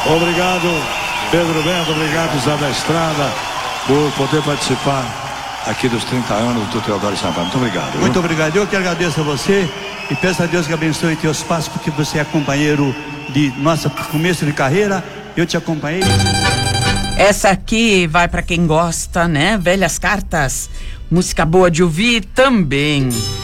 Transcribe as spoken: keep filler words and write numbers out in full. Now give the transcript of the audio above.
Obrigado, Pedro Bento, obrigado, Zé da Estrada, por poder participar aqui dos trinta anos do Teodoro Sampaio. Muito obrigado. Viu? Muito obrigado. Eu que agradeço a você e peço a Deus que abençoe teus passos, porque você é companheiro de nosso começo de carreira. Eu te acompanhei. Essa aqui vai para quem gosta, né? Velhas Cartas. Música boa de ouvir também.